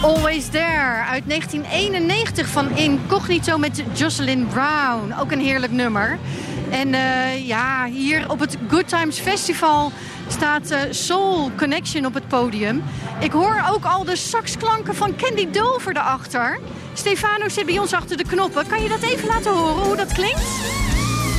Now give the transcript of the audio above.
Always There uit 1991 van Incognito met Jocelyn Brown. Ook een heerlijk nummer. En hier op het Good Times Festival staat Soul Connection op het podium. Ik hoor ook al de saxklanken van Candy Dover erachter. Stefano zit bij ons achter de knoppen. Kan je dat even laten horen, hoe dat klinkt?